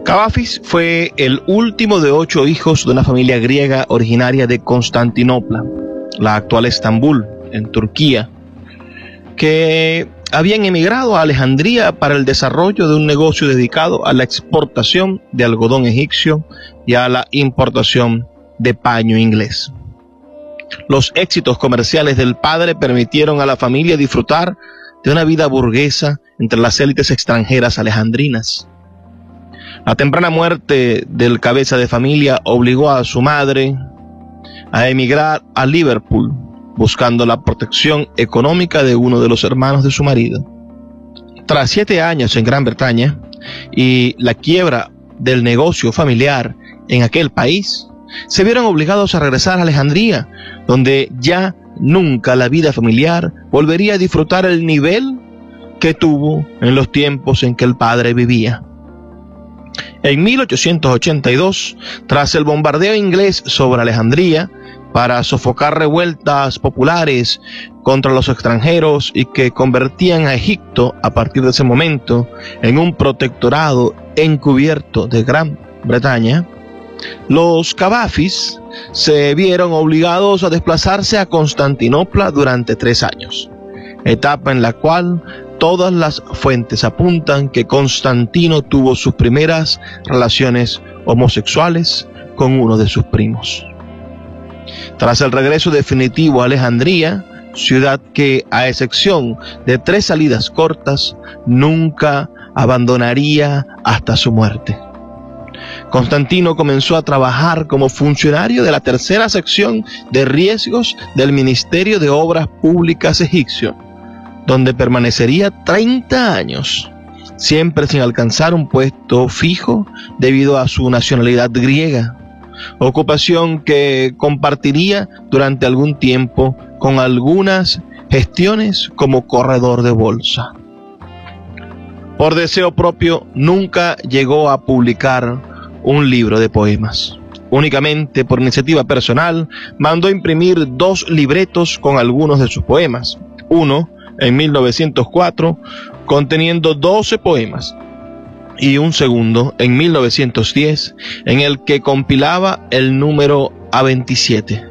Kavafis fue el último de 8 hijos de una familia griega originaria de Constantinopla, la actual Estambul, en Turquía, que habían emigrado a Alejandría para el desarrollo de un negocio dedicado a la exportación de algodón egipcio y a la importación de paño inglés. Los éxitos comerciales del padre permitieron a la familia disfrutar de una vida burguesa entre las élites extranjeras alejandrinas. La temprana muerte del cabeza de familia obligó a su madre a emigrar a Liverpool, buscando la protección económica de uno de los hermanos de su marido. Tras 7 años en Gran Bretaña y la quiebra del negocio familiar en aquel país, se vieron obligados a regresar a Alejandría, donde ya nunca la vida familiar volvería a disfrutar el nivel que tuvo en los tiempos en que el padre vivía. En 1882, tras el bombardeo inglés sobre Alejandría, para sofocar revueltas populares contra los extranjeros y que convertían a Egipto a partir de ese momento en un protectorado encubierto de Gran Bretaña, los Kavafis se vieron obligados a desplazarse a Constantinopla durante 3 años, etapa en la cual todas las fuentes apuntan que Constantino tuvo sus primeras relaciones homosexuales con uno de sus primos. Tras el regreso definitivo a Alejandría, ciudad que, a excepción de 3 salidas cortas, nunca abandonaría hasta su muerte, Constantino comenzó a trabajar como funcionario de la tercera sección de riesgos del Ministerio de Obras Públicas egipcio, donde permanecería 30 años, siempre sin alcanzar un puesto fijo debido a su nacionalidad griega, ocupación que compartiría durante algún tiempo con algunas gestiones como corredor de bolsa. Por deseo propio, nunca llegó a publicar un libro de poemas. Únicamente por iniciativa personal, mandó imprimir 2 libretos con algunos de sus poemas. Uno, en 1904, conteniendo 12 poemas, y un segundo, en 1910, en el que compilaba el número A27.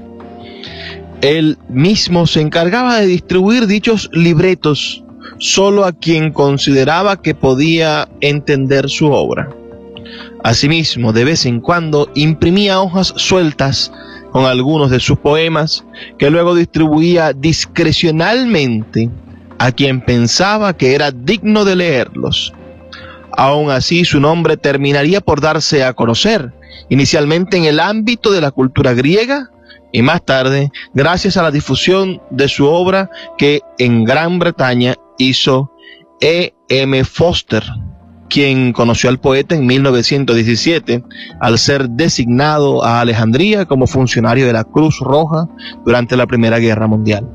Él mismo se encargaba de distribuir dichos libretos solo a quien consideraba que podía entender su obra. Asimismo, de vez en cuando imprimía hojas sueltas con algunos de sus poemas, que luego distribuía discrecionalmente a quien pensaba que era digno de leerlos. Aún así, su nombre terminaría por darse a conocer, inicialmente en el ámbito de la cultura griega, y más tarde, gracias a la difusión de su obra que en Gran Bretaña hizo E.M. Forster, quien conoció al poeta en 1917 al ser designado a Alejandría como funcionario de la Cruz Roja durante la Primera Guerra Mundial.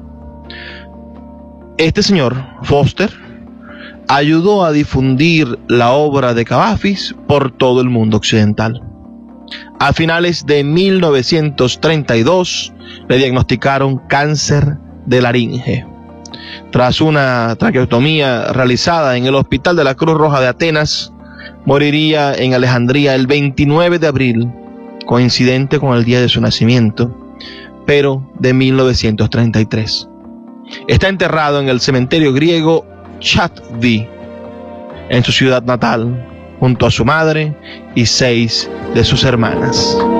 Este señor, Forster, ayudó a difundir la obra de Kavafis por todo el mundo occidental. A finales de 1932 le diagnosticaron cáncer de laringe. Tras una traqueotomía realizada en el Hospital de la Cruz Roja de Atenas, moriría en Alejandría el 29 de abril, coincidente con el día de su nacimiento, pero de 1933. Está enterrado en el cementerio griego Chatvi, en su ciudad natal, junto a su madre y 6 de sus hermanas.